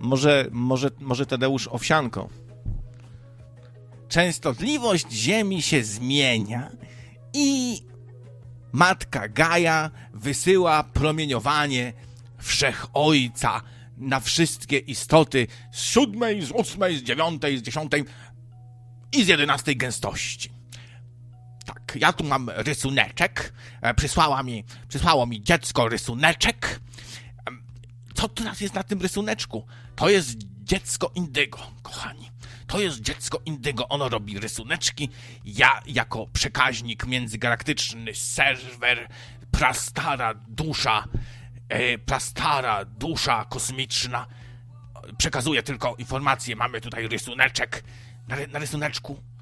Może Tadeusz Owsianko. Częstotliwość Ziemi się zmienia i Matka Gaja wysyła promieniowanie Wszechojca na wszystkie istoty z 7, z 8, z 9, z 10 i z 11 gęstości. Tak, ja tu mam rysuneczek. Przysłało mi dziecko rysuneczek. Co teraz jest na tym rysuneczku? To jest dziecko Indygo, kochani. To jest dziecko Indygo. Ono robi rysuneczki. Ja jako przekaźnik międzygalaktyczny, serwer, prastara dusza kosmiczna, przekazuję tylko informacje. Mamy tutaj rysuneczek. Na rysuneczku